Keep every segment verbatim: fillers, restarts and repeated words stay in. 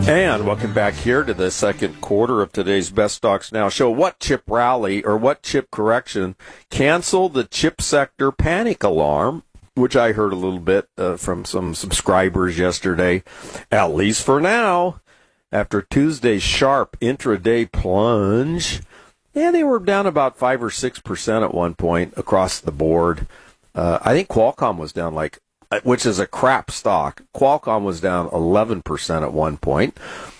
And welcome back here to the second quarter of today's Best Stocks Now show. What chip rally or what chip correction canceled the chip sector panic alarm, which I heard a little bit uh, from some subscribers yesterday, at least for now, after Tuesday's sharp intraday plunge. Yeah, they were down about five or six percent at one point across the board. Uh, I think Qualcomm was down like, which is a crap stock. Qualcomm was down eleven percent at one point.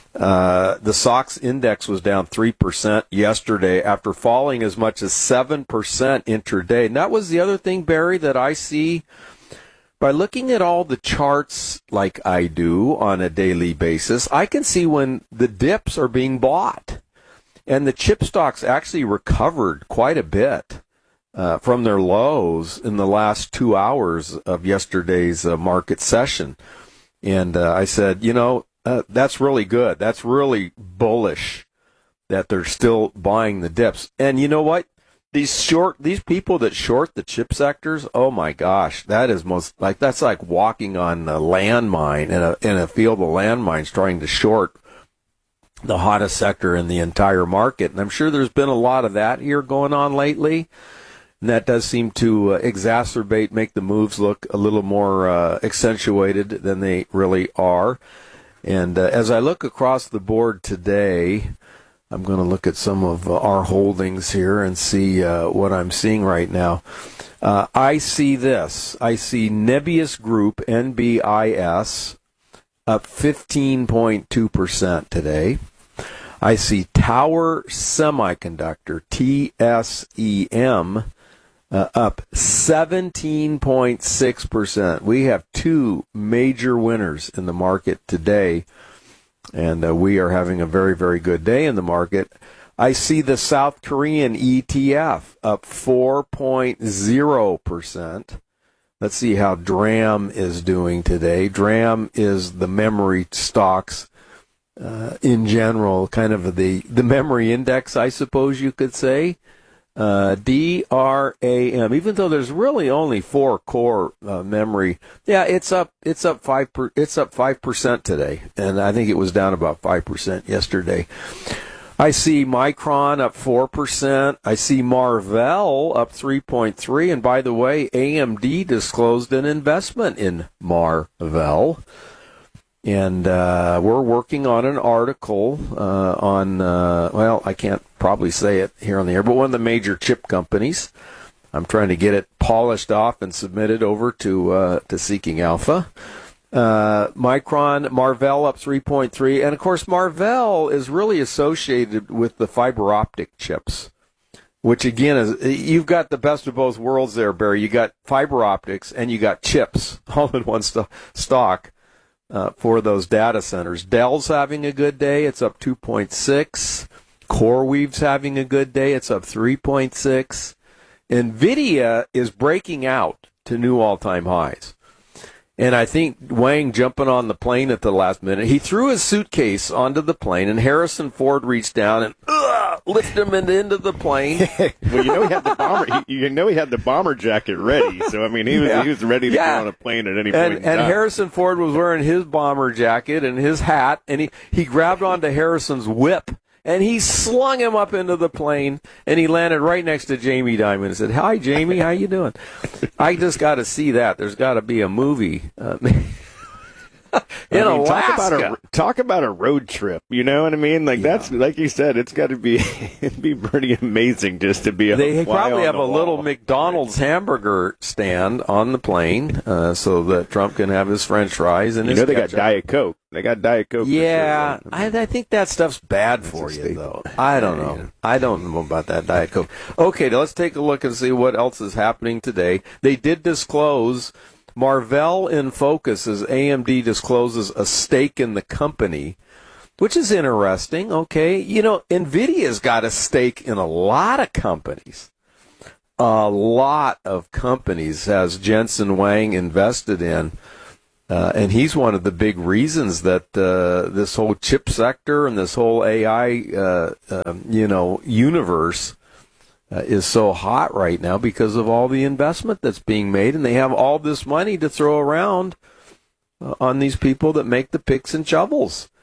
Uh, the S O X index was down three percent yesterday after falling as much as seven percent intraday. And that was the other thing, Barry, that I see by looking at all the charts like I do on a daily basis. I can see when the dips are being bought. And the chip stocks actually recovered quite a bit Uh, from their lows in the last two hours of yesterday's uh, market session. And uh, I said, you know, uh, that's really good. That's really bullish that they're still buying the dips. And you know what? These short, these people that short the chip sectors, oh my gosh, that is most like, that's like walking on a landmine in a, in a field of landmines trying to short the hottest sector in the entire market. And I'm sure there's been a lot of that here going on lately. And that does seem to uh, exacerbate, make the moves look a little more uh, accentuated than they really are. And uh, as I look across the board today, I'm going to look at some of uh, our holdings here and see uh, what I'm seeing right now. Uh, I see this. I see Nebius Group, N B I S, up fifteen point two percent today. I see Tower Semiconductor, T S E M, Uh, up seventeen point six percent. We have two major winners in the market today, and uh, we are having a very, very good day in the market. I see the South Korean E T F up four point zero percent. Let's see how DRAM is doing today. DRAM is the memory stocks uh, in general, kind of the, the memory index, I suppose you could say. Uh, D R A M. Even though there's really only four core uh, memory, yeah, it's up. It's up five. Per, it's up five percent today, and I think it was down about five percent yesterday. I see Micron up four percent. I see Marvell up three point three. And by the way, A M D disclosed an investment in Marvell. And uh, we're working on an article uh, on, uh, well, I can't probably say it here on the air, but one of the major chip companies. I'm trying to get it polished off and submitted over to uh, to Seeking Alpha. Uh, Micron, Marvell up three point three. And, of course, Marvell is really associated with the fiber optic chips, which, again, is you've got the best of both worlds there, Barry. You got fiber optics and you got chips all in one st- stock. Uh, for those data centers. Dell's having a good day. It's up two point six. CoreWeave's having a good day. It's up three point six. NVIDIA is breaking out to new all-time highs. And I think Wang jumping on the plane at the last minute, he threw his suitcase onto the plane, and Harrison Ford reached down and uh, lifted him into, into the plane. Well, you know he had the bomber. He, you know he had the bomber jacket ready. So I mean, he was yeah. he was ready to yeah. go on a plane at any and, point. In and time. Harrison Ford was wearing his bomber jacket and his hat, and he he grabbed onto Harrison's whip. And he slung him up into the plane, and he landed right next to Jamie Dimon and said, "Hi, Jamie, how you doing?" I just got to see that. There's got to be a movie uh, in I mean, Alaska. Talk about, a, talk about a road trip. You know what I mean? Like yeah. that's like you said. It's got to be it'd be pretty amazing just to be. A they fly probably on have the a wall. little McDonald's hamburger stand on the plane, uh, so that Trump can have his French fries and you his know they ketchup. got Diet Coke. They got Diet Coke. Yeah, for sure. I, I think that stuff's bad for you, though. I don't know. I don't know about that Diet Coke. Okay, let's take a look and see what else is happening today. They did disclose Marvell in focus as A M D discloses a stake in the company, which is interesting. Okay, you know, NVIDIA's got a stake in a lot of companies. A lot of companies has Jensen Huang invested in. Uh, and he's one of the big reasons that uh, this whole chip sector and this whole A I, uh, uh, you know, universe uh, is so hot right now because of all the investment that's being made, and they have all this money to throw around uh, on these people that make the picks and shovels.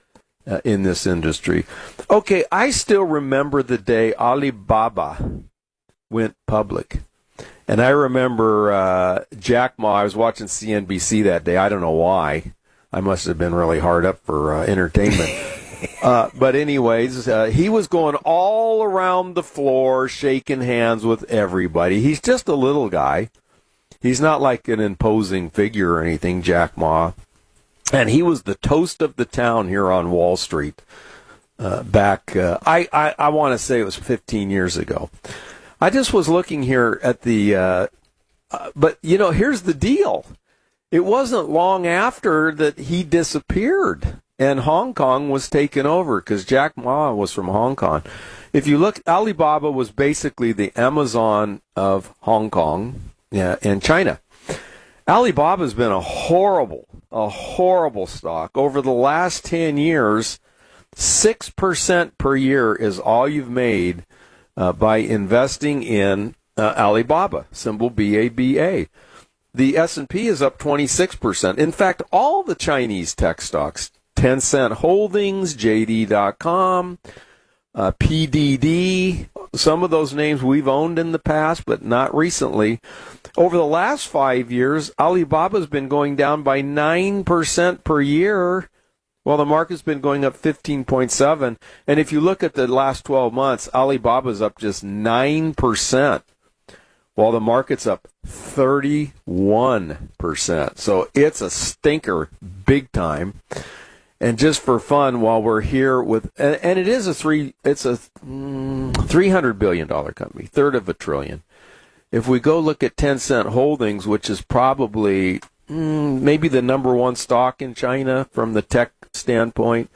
uh, in this industry. Okay, I still remember the day Alibaba went public. And I remember uh, Jack Ma, I was watching C N B C that day. I don't know why. I must have been really hard up for uh, entertainment. uh, but anyways, uh, he was going all around the floor, shaking hands with everybody. He's just a little guy. He's not like an imposing figure or anything, Jack Ma. And he was the toast of the town here on Wall Street uh, back, uh, I, I, I want to say it was fifteen years ago. I just was looking here at the, uh, uh, but, you know, here's the deal. It wasn't long after that he disappeared and Hong Kong was taken over because Jack Ma was from Hong Kong. If you look, Alibaba was basically the Amazon of Hong Kong yeah, and China. Alibaba's been a horrible, a horrible stock. Over the last ten years, six percent per year is all you've made Uh, by investing in uh, Alibaba, symbol B A B A. The S and P is up twenty-six percent. In fact, all the Chinese tech stocks, Tencent Holdings, J D dot com, uh, P D D, some of those names we've owned in the past, but not recently. Over the last five years, Alibaba's been going down by nine percent per year. Well, the market's been going up fifteen point seven, and if you look at the last twelve months, Alibaba's up just nine percent, while the market's up thirty-one percent. So it's a stinker big time. And just for fun, while we're here with, and, and it is a three, it's a mm, three hundred billion dollars company, third of a trillion. If we go look at Tencent Holdings, which is probably mm, maybe the number one stock in China from the tech standpoint,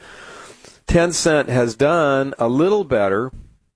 Tencent has done a little better.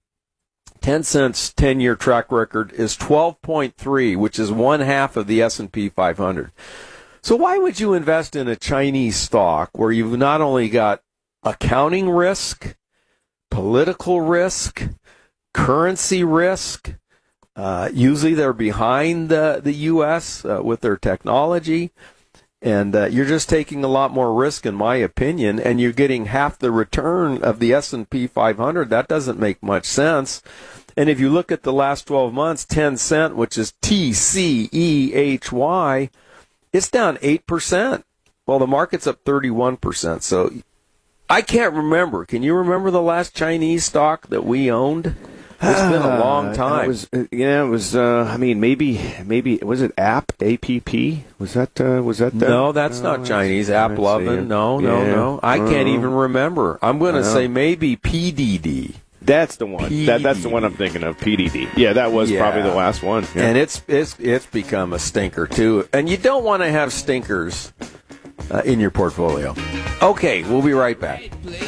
Tencent's ten-year track record is twelve point three, which is one half of the S and P five hundred. So why would you invest in a Chinese stock where you've not only got accounting risk, political risk, currency risk? Uh, usually they're behind the, the U S uh, with their technology. And uh, you're just taking a lot more risk, in my opinion, and you're getting half the return of the S and P five hundred. That doesn't make much sense. And if you look at the last twelve months, Tencent, which is T C E H Y, it's down eight percent. Well, the market's up thirty-one percent. So I can't remember. Can you remember the last Chinese stock that we owned? It's been a long time. Uh, it was, uh, yeah, it was. Uh, I mean, maybe, maybe was it App A P P? Was that? Uh, was that? The, no, that's uh, not Chinese. App Lovin. No, no, yeah. no. I can't uh, even remember. I'm going to say maybe P D D. That's the one. That, that's the one I'm thinking of. P D D. Yeah, that was yeah. probably the last one. Yeah. And it's it's it's become a stinker too. And you don't want to have stinkers uh, in your portfolio. Okay, we'll be right back.